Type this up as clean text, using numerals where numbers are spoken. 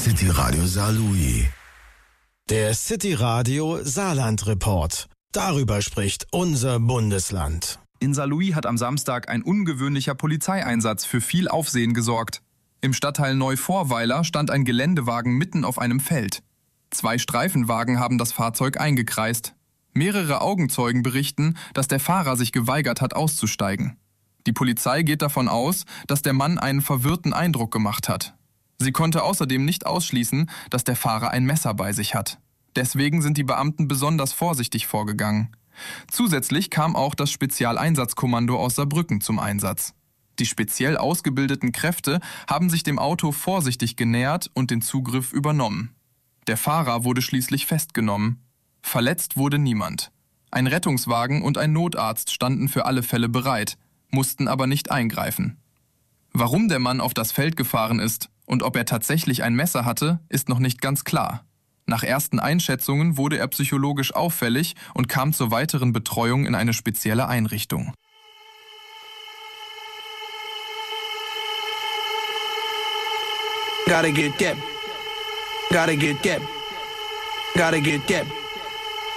City Radio Saarlouis. Der City Radio Saarland Report. Darüber spricht unser Bundesland. In Saarlouis hat am Samstag ein ungewöhnlicher Polizeieinsatz für viel Aufsehen gesorgt. Im Stadtteil Neuvorweiler stand ein Geländewagen mitten auf einem Feld. 2 Streifenwagen haben das Fahrzeug eingekreist. Mehrere Augenzeugen berichten, dass der Fahrer sich geweigert hat, auszusteigen. Die Polizei geht davon aus, dass der Mann einen verwirrten Eindruck gemacht hat. Sie konnte außerdem nicht ausschließen, dass der Fahrer ein Messer bei sich hat. Deswegen sind die Beamten besonders vorsichtig vorgegangen. Zusätzlich kam auch das Spezialeinsatzkommando aus Saarbrücken zum Einsatz. Die speziell ausgebildeten Kräfte haben sich dem Auto vorsichtig genähert und den Zugriff übernommen. Der Fahrer wurde schließlich festgenommen. Verletzt wurde niemand. Ein Rettungswagen und ein Notarzt standen für alle Fälle bereit, mussten aber nicht eingreifen. Warum der Mann auf das Feld gefahren ist und ob er tatsächlich ein Messer hatte, ist noch nicht ganz klar. Nach ersten Einschätzungen wurde er psychologisch auffällig und kam zur weiteren Betreuung in eine spezielle Einrichtung. Gotta get that.